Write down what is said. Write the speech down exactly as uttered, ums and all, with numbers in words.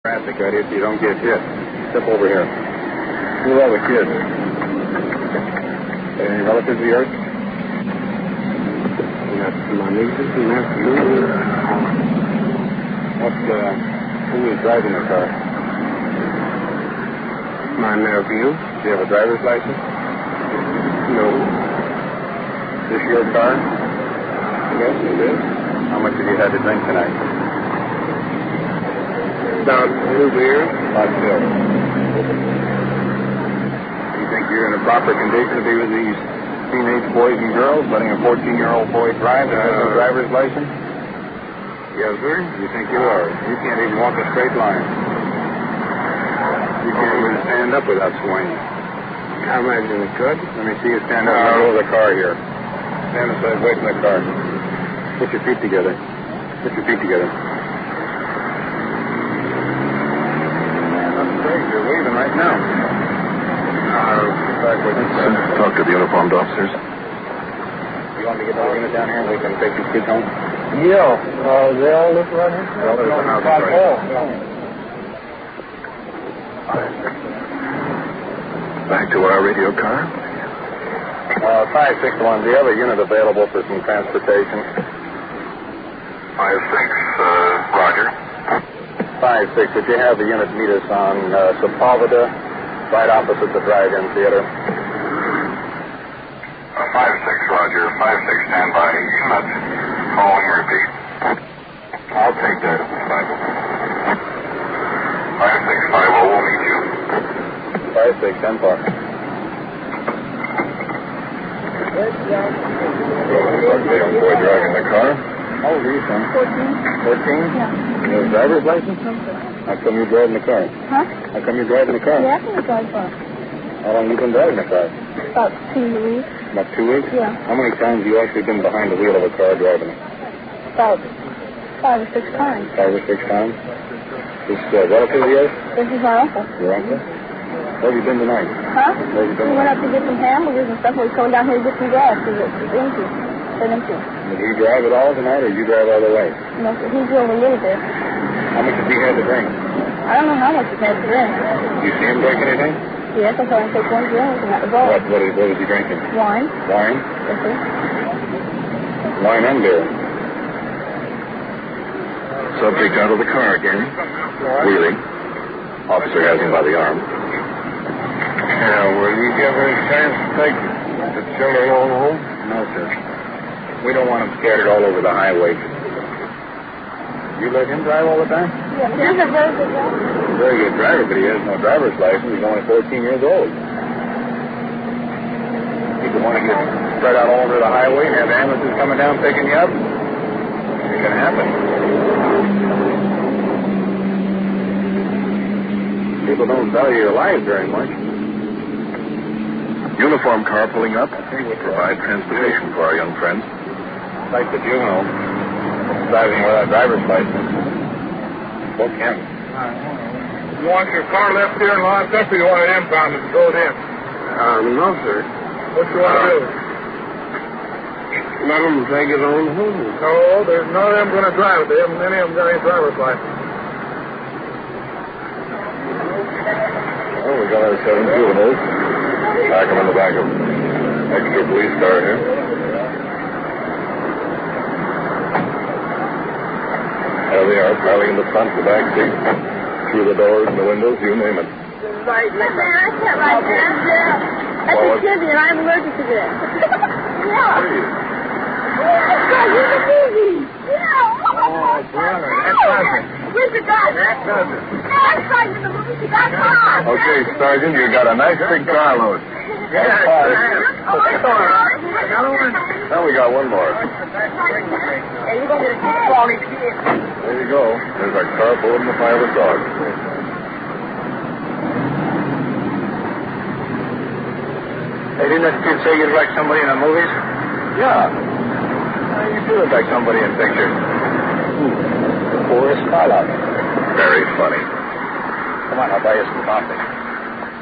Traffic, idiot, so you don't get hit. Step over here. Who are the kids? Any relatives of yours? Yes, my nieces and nephews. What, uh, who is driving the car? My nephew. Do you have a driver's license? No. Is this your car? Yes, it is. How much have you had to drink tonight? About two beers. About two. You think you're in a proper condition to be with these teenage boys and girls, letting a fourteen-year-old boy drive that has no Uh, driver's license? Yes, sir. You think you are? You can't even walk a straight line. You can't even stand up without swaying. I imagine it could. Let me see you stand up in the middle of the car here. Stand aside, away from the car. Put your feet together. Put your feet together. That's great. You're waving right now. Uh, back with you. Talk to the uniformed officers. You want me to get another unit down here and we can take these kids home? Yeah. Uh, they all live right here? They all live in the house Five right hall. Back to our radio car. Uh, five six one, do you have a unit available for some transportation? five six, uh, Roger. five six, would you have the unit meet us on uh, Sepulveda, right opposite the drive-in theater? Uh, five six, Roger. five six, stand by. Unit calling, repeat. I'll take that. five six five zero will meet you. five six, ten four. The young boy driving the car. How old are you, son? fourteen. fourteen? Yeah. You have a driver's license? No, sir. How come you're driving the car? Huh? How come you're driving the car? Yeah, I can drive car. How long have you been driving the car? About two weeks. About two weeks? Yeah. How many times have you actually been behind the wheel of a car driving it? About five or six times. Five or six times? This uh, relative of yours? This is my uncle. Your uncle? Where have you been tonight? Huh? Where have you been We went tonight? up to get some hamburgers and stuff. We're coming down here to get some gas because it's empty. It's empty. Did he drive it all tonight, or you drive all the way? No, sir. He drove a little bit. How much has he had to drink? I don't know how much he had to drink. Did you see him drink anything? Yes, I saw him take one drink and that was all. What, what, is, what was he drinking? Wine. Wine? Yes, sir. Wine and beer. Subject out of the car again. Wheeling. Officer has him by the arm. Yeah, will you give her a chance to take the children on home? No, sir. We don't want him scattered all over the highway. You let him drive all the time? Yeah, he's a very good driver. Very good driver, but he has no driver's license. He's only fourteen years old. People want to get spread out all over the highway and have ambulances coming down picking you up. It can happen. People don't value your life very much. Uniform car pulling up. Provide transportation for our young friends. Like the juvenile driving without driver's license. Book him. You want your car left here and locked up, or you want it impounded and towed in? Um, no, sir. What you want to do? Let them take it on home. No, there's none of them going to drive it. They haven't, any of them got any driver's license. Oh, we got our seven juveniles. Pack them in the back of extra police car here. There they are, piling in the front, the back seat, through the doors and the windows, you name it. Right, man, I can't ride that. Yeah. That's Well, a kidney, and I'm allergic to that. Yeah. Hey, Yeah, he's a baby. Yeah. Oh, brother, that's nothing. Where's the guy? That's nothing. No, I'm trying to move. She got caught. Okay, Sergeant, you got a nice big carload. Yeah, Oh, I'm sorry. another one. Now we got one more. Hey, you're going to get a good quality kid. There you go. There's our car full of the fire with dogs. Hey, didn't that kid say you'd like somebody in the movies? Yeah. Uh, you do look like somebody in pictures. Boris Karloff. Very funny. Come on, I'll buy you some coffee.